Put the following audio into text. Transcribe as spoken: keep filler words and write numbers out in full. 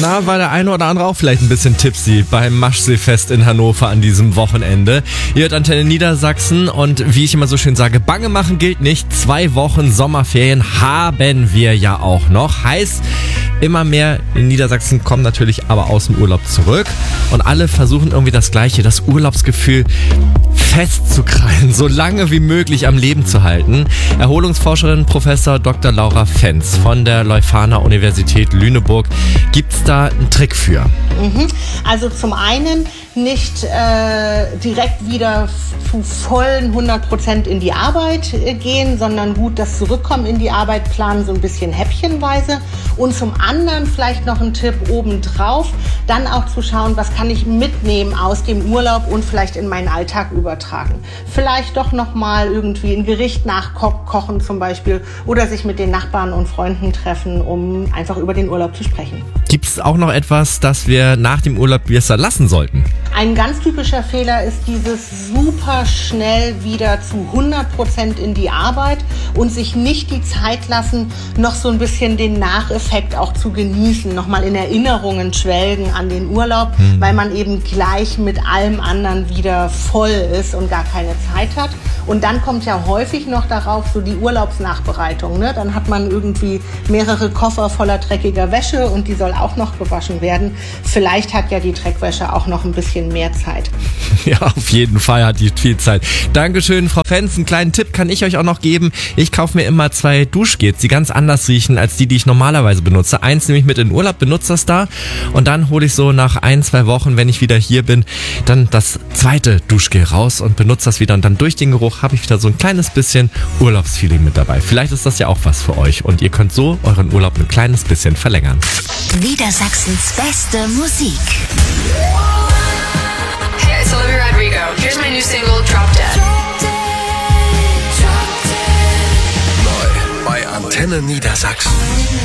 Na, war der eine oder andere auch vielleicht ein bisschen tipsy beim Maschseefest in Hannover an diesem Wochenende. Ihr hört Antenne Niedersachsen und wie ich immer so schön sage, Bange machen gilt nicht. Zwei Wochen Sommerferien haben wir ja auch noch. Heißt, immer mehr in Niedersachsen kommen natürlich aber aus dem Urlaub zurück und alle versuchen irgendwie das Gleiche, das Urlaubsgefühl festzukrallen, so lange wie möglich am Leben zu halten. Erholungsforscherin Professor Doktor Laura Fenz von der Leuphana Universität Lüneburg. Gibt's da einen Trick für? Mhm. Also zum einen nicht äh, direkt wieder zu vollen hundert Prozent in die Arbeit äh, gehen, sondern gut das Zurückkommen in die Arbeit planen, so ein bisschen häppchenweise. Und zum anderen vielleicht noch ein Tipp obendrauf, dann auch zu schauen, was kann ich mitnehmen aus dem Urlaub und vielleicht in meinen Alltag übertragen. Vielleicht doch nochmal irgendwie ein Gericht nachkochen zum Beispiel oder sich mit den Nachbarn und Freunden treffen, um einfach über den Urlaub zu sprechen. Gibt es auch noch etwas, das wir nach dem Urlaub besser lassen sollten? Ein ganz typischer Fehler ist dieses super schnell wieder zu hundert Prozent in die Arbeit und sich nicht die Zeit lassen, noch so ein bisschen den Nacheffekt auch zu genießen, nochmal in Erinnerungen schwelgen an den Urlaub, hm. weil man eben gleich mit allem anderen wieder voll ist und gar keine Zeit hat. Und dann kommt ja häufig noch darauf so die Urlaubsnachbereitung. Ne? Dann hat man irgendwie mehrere Koffer voller dreckiger Wäsche und die soll auch noch gewaschen werden. Vielleicht hat ja die Dreckwäsche auch noch ein bisschen mehr Zeit. Ja, auf jeden Fall hat die viel Zeit. Dankeschön, Frau Fenz. Einen kleinen Tipp kann ich euch auch noch geben. Ich kaufe mir immer zwei Duschgels, die ganz anders riechen als die, die ich normalerweise benutze. Eins nehme ich mit in den Urlaub, benutze das da und dann hole ich so nach ein, zwei Wochen, wenn ich wieder hier bin, dann das zweite Duschgel raus und benutze das wieder und dann durch den Geruch habe ich wieder so ein kleines bisschen Urlaubsfeeling mit dabei. Vielleicht ist das ja auch was für euch und ihr könnt so euren Urlaub ein kleines bisschen verlängern. Niedersachsens beste Musik. Hey, it's Olivia Rodrigo. Here's my new single, Drop Dead. Neu bei Antenne Niedersachsen.